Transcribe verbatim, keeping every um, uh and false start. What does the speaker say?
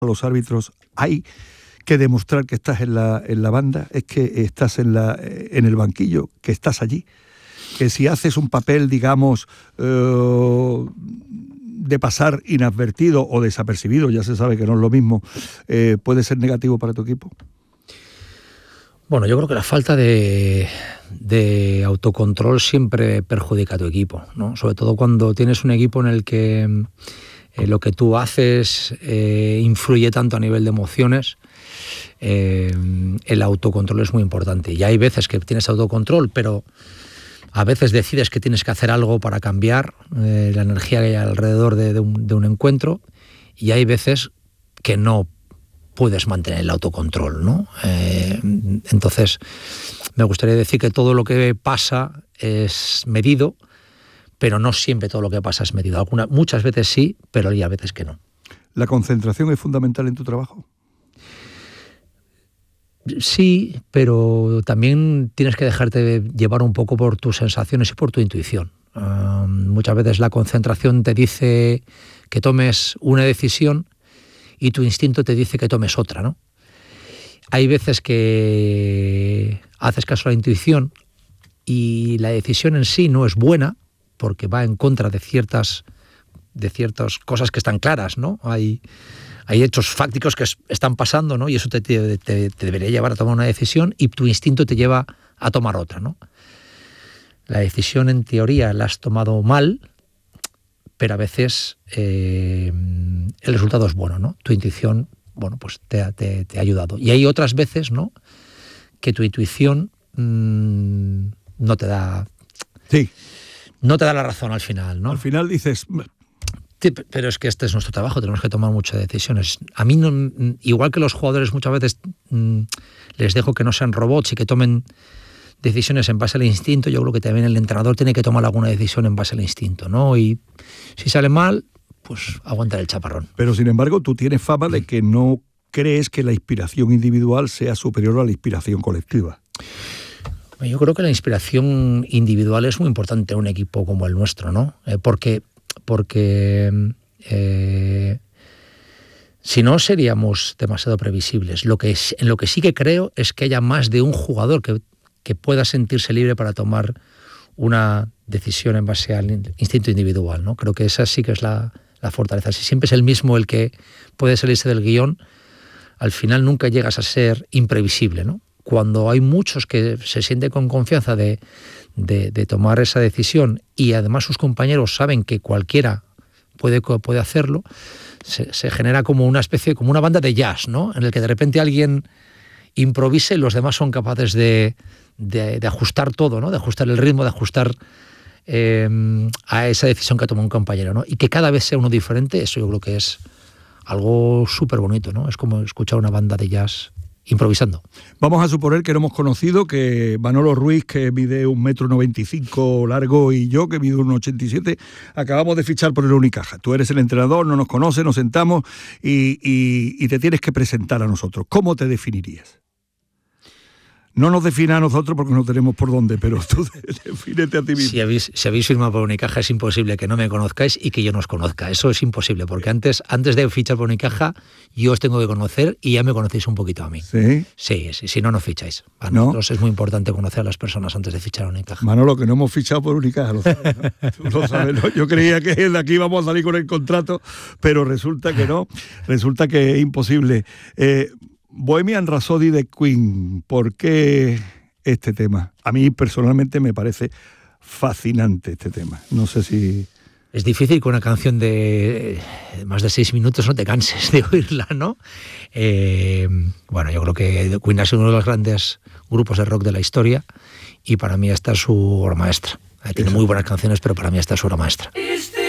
los árbitros hay que demostrar que estás en la, en la banda, es que estás en, la, en el banquillo, que estás allí. Que si haces un papel, digamos, eh, de pasar inadvertido o desapercibido, ya se sabe que no es lo mismo, eh, puede ser negativo para tu equipo. Bueno, yo creo que la falta de, de autocontrol siempre perjudica a tu equipo, ¿no? Sobre todo cuando tienes un equipo en el que eh, lo que tú haces eh, influye tanto a nivel de emociones. Eh, el autocontrol es muy importante. Y hay veces que tienes autocontrol, pero a veces decides que tienes que hacer algo para cambiar eh, la energía que hay alrededor de, de, un, de un encuentro, y hay veces que no puedes mantener el autocontrol, ¿no? Eh, entonces, me gustaría decir que todo lo que pasa es medido, pero no siempre todo lo que pasa es medido. Algunas, muchas veces sí, pero hay a veces que no. ¿La concentración es fundamental en tu trabajo? Sí, pero también tienes que dejarte llevar un poco por tus sensaciones y por tu intuición. Uh, muchas veces la concentración te dice que tomes una decisión y tu instinto te dice que tomes otra, ¿no? Hay veces que haces caso a la intuición y la decisión en sí no es buena porque va en contra de ciertas, de ciertas cosas que están claras, ¿no? Hay, hay hechos fácticos que es, están pasando, ¿no? Y eso te, te, te, te debería llevar a tomar una decisión y tu instinto te lleva a tomar otra, ¿no? La decisión en teoría la has tomado mal, pero a veces eh, el resultado es bueno, ¿no? Tu intuición, bueno, pues te, te, te ha ayudado. Y hay otras veces, ¿no?, que tu intuición mmm, no te da... Sí. No te da la razón al final, ¿no? Al final dices... Sí, pero es que este es nuestro trabajo, tenemos que tomar muchas decisiones. A mí, no, igual que los jugadores muchas veces mmm, les dejo que no sean robots y que tomen decisiones en base al instinto, yo creo que también el entrenador tiene que tomar alguna decisión en base al instinto, ¿no? Y si sale mal, pues aguantar el chaparrón. Pero sin embargo, tú tienes fama de que no crees que la inspiración individual sea superior a la inspiración colectiva. Yo creo que la inspiración individual es muy importante en un equipo como el nuestro, ¿no? Eh, porque porque eh, si no seríamos demasiado previsibles. Lo que es, en lo que sí que creo es que haya más de un jugador que que pueda sentirse libre para tomar una decisión en base al instinto individual, ¿no? Creo que esa sí que es la, la fortaleza. Si siempre es el mismo el que puede salirse del guión, al final nunca llegas a ser imprevisible, ¿no? Cuando hay muchos que se sienten con confianza de, de, de tomar esa decisión y además sus compañeros saben que cualquiera puede, puede hacerlo, se, se genera como una especie, como una banda de jazz, ¿no? En el que de repente alguien improvise y los demás son capaces de, de, de ajustar todo, ¿no? De ajustar el ritmo, de ajustar eh, a esa decisión que ha tomado un compañero, ¿no? Y que cada vez sea uno diferente, eso yo creo que es algo súper bonito, ¿no? Es como escuchar una banda de jazz improvisando. Vamos a suponer que no hemos conocido, que Manolo Ruiz, que mide un metro noventa y cinco largo, y yo, que mido un ochenta y siete, acabamos de fichar por el Unicaja. Tú eres el entrenador, no nos conoces, nos sentamos y, y, y te tienes que presentar a nosotros. ¿Cómo te definirías? No nos defina a nosotros porque no tenemos por dónde, pero tú defínete a ti mismo. Si habéis, si habéis firmado por Unicaja es imposible que no me conozcáis y que yo no os conozca. Eso es imposible, porque antes, antes de fichar por Unicaja yo os tengo que conocer y ya me conocéis un poquito a mí. ¿Sí? Sí, sí, si no, no ficháis. Para ¿No? nosotros es muy importante conocer a las personas antes de fichar a Unicaja. Manolo, que no hemos fichado por Unicaja, lo sabes, ¿no? Tú lo sabes, ¿no? Yo creía que de aquí íbamos a salir con el contrato, pero resulta que no, resulta que es imposible. Eh, Bohemian Rhapsody de Queen, ¿por qué este tema? A mí personalmente me parece fascinante este tema. No sé si... Es difícil que una canción de más de seis minutos no te canses de oírla, ¿no? Eh, bueno, yo creo que Queen ha sido uno de los grandes grupos de rock de la historia y para mí esta es su obra maestra. Tiene muy buenas canciones, pero para mí esta es su obra maestra.